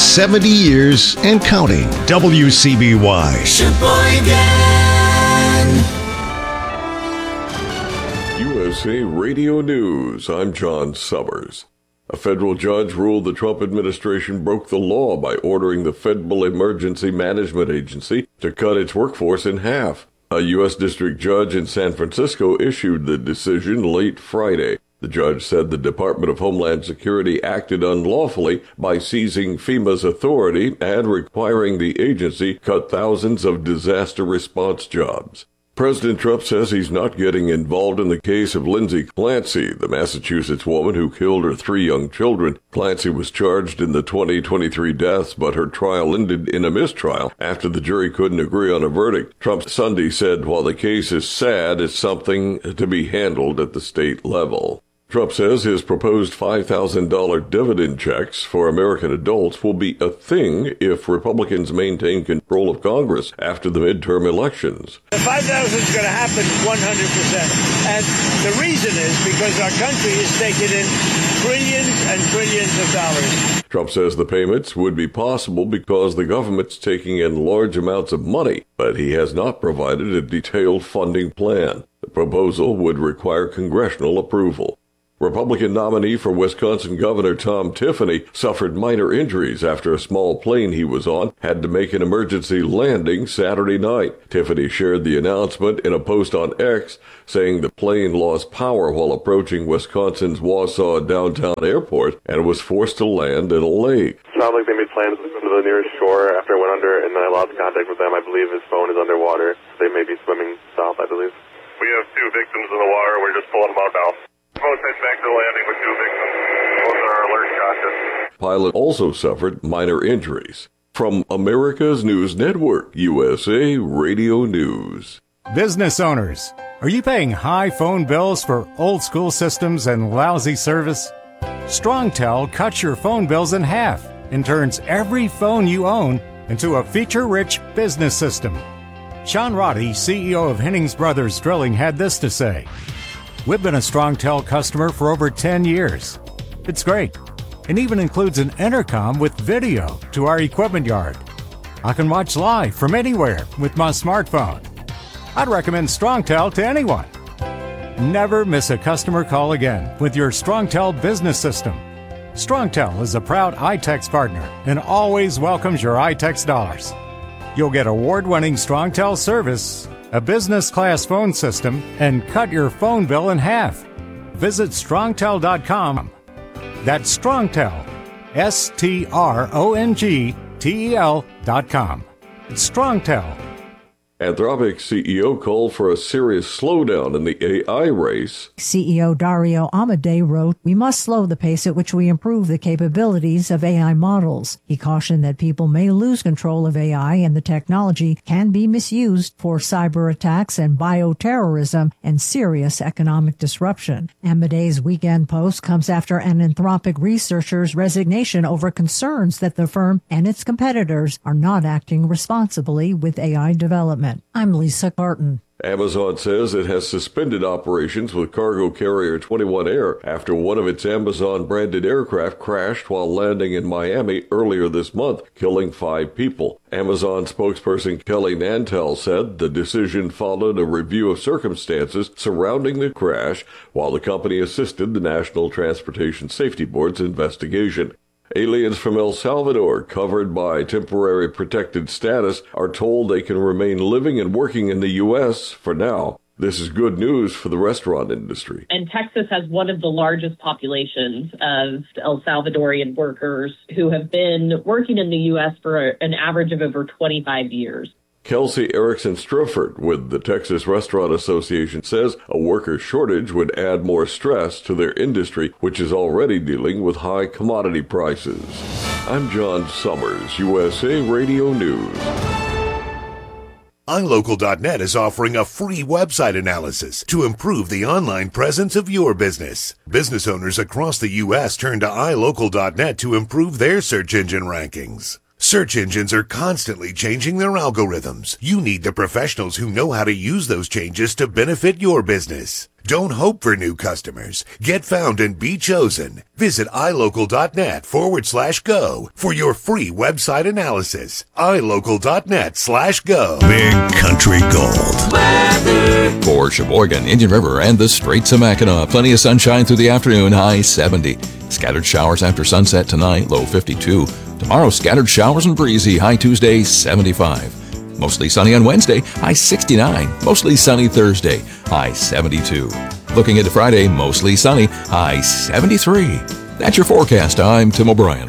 70 years and counting. WCBY. USA Radio News. I'm John Summers. A federal judge ruled the Trump administration broke the law by ordering the Federal Emergency Management Agency to cut its workforce in half. A U.S. district judge in San Francisco issued the decision late Friday. The judge said the Department of Homeland Security acted unlawfully by seizing FEMA's authority and requiring the agency cut thousands of disaster response jobs. President Trump says he's not getting involved in the case of Lindsay Clancy, the Massachusetts woman who killed her 3 young children. Clancy was charged in the 2023 deaths, but her trial ended in a mistrial after the jury couldn't agree on a verdict. Trump Sunday said while the case is sad, it's something to be handled at the state level. Trump says his proposed $5,000 dividend checks for American adults will be a thing if Republicans maintain control of Congress after the midterm elections. The 5,000 is going to happen 100%. And the reason is because our country is taking in trillions and trillions of dollars. Trump says the payments would be possible because the government's taking in large amounts of money, but he has not provided a detailed funding plan. The proposal would require congressional approval. Republican nominee for Wisconsin Governor Tom Tiffany suffered minor injuries after a small plane he was on had to make an emergency landing Saturday night. Tiffany shared the announcement in a post on X, saying the plane lost power while approaching Wisconsin's Wausau downtown airport and was forced to land in a lake. It sounded like they made plans to go to the nearest shore after it went under, and then I lost contact with them. I believe his phone is underwater. They may be swimming south, I believe. We have 2 victims in the water. We're just pulling them out now. Both head back to the landing with 2 victims. Both are alert conscious. Pilot also suffered minor injuries. From America's News Network, USA Radio News. Business owners, are you paying high phone bills for old school systems and lousy service? StrongTel cuts your phone bills in half and turns every phone you own into a feature-rich business system. Sean Roddy, CEO of Hennings Brothers Drilling, had this to say. We've been a StrongTel customer for over 10 years. It's great, and even includes an intercom with video to our equipment yard. I can watch live from anywhere with my smartphone. I'd recommend StrongTel to anyone. Never miss a customer call again with your StrongTel business system. StrongTel is a proud iTex partner and always welcomes your iTex dollars. You'll get award-winning StrongTel service, a business-class phone system, and cut your phone bill in half. Visit strongtel.com. That's StrongTel, StrongTel.com. It's StrongTel. Anthropic CEO called for a serious slowdown in the AI race. CEO Dario Amodei wrote, "We must slow the pace at which we improve the capabilities of AI models." He cautioned that people may lose control of AI and the technology can be misused for cyber attacks and bioterrorism and serious economic disruption. Amodei's weekend post comes after an Anthropic researcher's resignation over concerns that the firm and its competitors are not acting responsibly with AI development. I'm Lisa Barton. Amazon says it has suspended operations with cargo carrier 21 Air after one of its Amazon-branded aircraft crashed while landing in Miami earlier this month, killing 5 people. Amazon spokesperson Kelly Nantel said the decision followed a review of circumstances surrounding the crash while the company assisted the National Transportation Safety Board's investigation. Aliens from El Salvador, covered by temporary protected status, are told they can remain living and working in the U.S. for now. This is good news for the restaurant industry. And Texas has one of the largest populations of El Salvadorian workers who have been working in the U.S. for an average of over 25 years. Kelsey Erickson Struford with the Texas Restaurant Association says a worker shortage would add more stress to their industry, which is already dealing with high commodity prices. I'm John Summers, USA Radio News. iLocal.net is offering a free website analysis to improve the online presence of your business. Business owners across the U.S. turn to iLocal.net to improve their search engine rankings. Search engines are constantly changing their algorithms. You need the professionals who know how to use those changes to benefit your business. Don't hope for new customers. Get found and be chosen. Visit ilocal.net/go for your free website analysis. ilocal.net/go. Big Country Gold. For Sheboygan, Indian River, and the Straits of Mackinac, plenty of sunshine through the afternoon, high 70. Scattered showers after sunset tonight, low 52. Tomorrow, scattered showers and breezy, high Tuesday, 75. Mostly sunny on Wednesday, high 69. Mostly sunny Thursday, high 72. Looking into Friday, mostly sunny, high 73. That's your forecast. I'm Tim O'Brien.